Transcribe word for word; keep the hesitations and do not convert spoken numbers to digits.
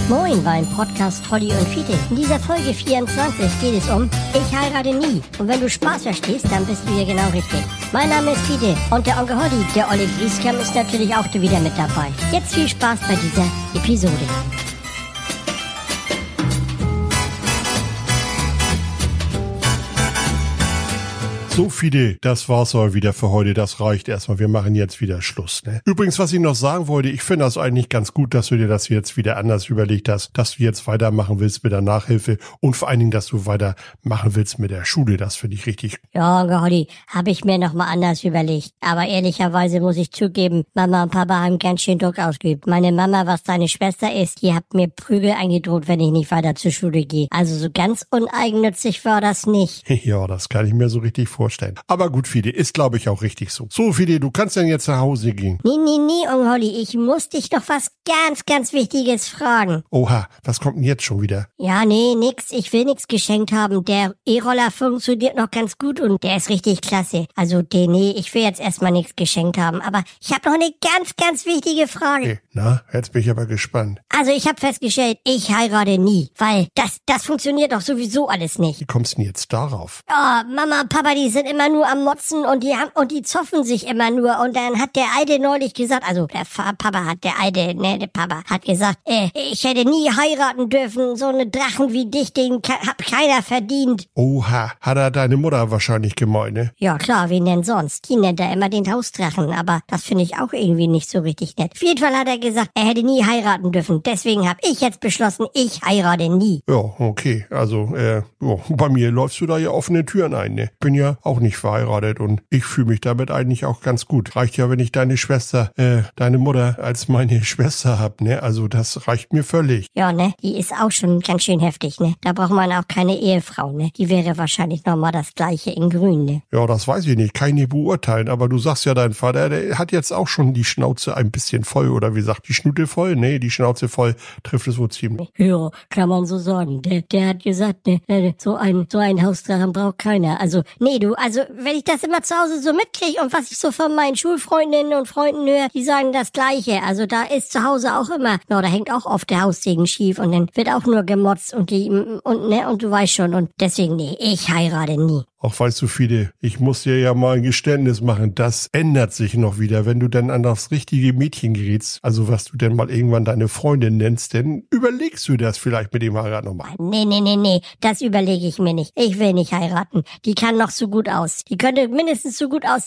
Moin beim Podcast Polly und Fiete. In dieser Folge vierundzwanzig geht es um Ich heirate nie. Und wenn du Spaß verstehst, dann bist du hier genau richtig. Mein Name ist Fiete und der Onkel Holly, der Olli Grieskamp, ist natürlich auch wieder mit dabei. Jetzt viel Spaß bei dieser Episode. So, Fide, das war's aber wieder für heute. Das reicht erstmal. Wir machen jetzt wieder Schluss, ne? Übrigens, was ich noch sagen wollte, ich finde das eigentlich ganz gut, dass du dir das jetzt wieder anders überlegt hast, dass du jetzt weitermachen willst mit der Nachhilfe und vor allen Dingen, dass du weitermachen willst mit der Schule. Das finde ich richtig. Ja, Onkel Holly, habe ich mir noch mal anders überlegt. Aber ehrlicherweise muss ich zugeben, Mama und Papa haben ganz schön Druck ausgeübt. Meine Mama, was deine Schwester ist, die hat mir Prügel eingedroht, wenn ich nicht weiter zur Schule gehe. Also so ganz uneigennützig war das nicht. Ja, das kann ich mir so richtig vorstellen. Aber gut, Fide, ist glaube ich auch richtig so. So, Fide, du kannst dann jetzt nach Hause gehen. Nee, nee, nee, Onkel Holly, ich muss dich doch was ganz, ganz Wichtiges fragen. Oha, was kommt denn jetzt schon wieder? Ja, nee, nix, ich will nix geschenkt haben. Der E-Roller funktioniert noch ganz gut und der ist richtig klasse. Also, den, nee, ich will jetzt erstmal nichts geschenkt haben. Aber ich habe noch eine ganz, ganz wichtige Frage. Okay, na, jetzt bin ich aber gespannt. Also, ich habe festgestellt, ich heirate nie. Weil das, das funktioniert doch sowieso alles nicht. Wie kommst du denn jetzt darauf? Oh, Mama und Papa, die sind immer nur am Motzen und die haben und die zoffen sich immer nur. Und dann hat der Eide neulich gesagt, also der Fa- Papa hat, der Eide, ne, der Papa hat gesagt, äh, ich hätte nie heiraten dürfen, so eine Drachen wie dich, den ka- hat keiner verdient. Oha, hat er deine Mutter wahrscheinlich gemeint, ne? Ja klar, wen denn sonst? Die nennt er immer den Hausdrachen, aber das finde ich auch irgendwie nicht so richtig nett. Auf jeden Fall hat er gesagt, er hätte nie heiraten dürfen. Deswegen habe ich jetzt beschlossen, ich heirate nie. Ja, okay, also, äh, oh, bei mir läufst du da ja offene Türen ein, ne? Bin ja auch nicht verheiratet und ich fühle mich damit eigentlich auch ganz gut. Reicht ja, wenn ich deine Schwester, äh, deine Mutter als meine Schwester hab, ne? Also das reicht mir völlig. Ja, ne? Die ist auch schon ganz schön heftig, ne? Da braucht man auch keine Ehefrau, ne? Die wäre wahrscheinlich nochmal das Gleiche in Grün, ne? Ja, das weiß ich nicht, kann ich nicht beurteilen, aber du sagst ja, dein Vater, der hat jetzt auch schon die Schnauze ein bisschen voll, oder wie sagt die Schnute voll? Nee, die Schnauze voll trifft es wohl ziemlich. Ja, kann man so sagen. Der, der hat gesagt, ne, so ein, so ein Hausdrachen braucht keiner. Also, nee, du, also, wenn ich das immer zu Hause so mitkriege und was ich so von meinen Schulfreundinnen und Freunden höre, die sagen das Gleiche. Also, da ist zu Hause auch immer, ja, da hängt auch oft der Haussegen schief und dann wird auch nur gemotzt und die, und, ne, und du weißt schon und deswegen, nee, ich heirate nie. Auch weißt du, Fide, ich muss dir ja mal ein Geständnis machen, das ändert sich noch wieder, wenn du dann an das richtige Mädchen gerätst, also was du denn mal irgendwann deine Freundin nennst, denn überlegst du das vielleicht mit dem Heirat nochmal? Nee, nee, nee, nee, das überlege ich mir nicht. Ich will nicht heiraten. Die kann noch so gut aus. Die könnte mindestens so gut aussehen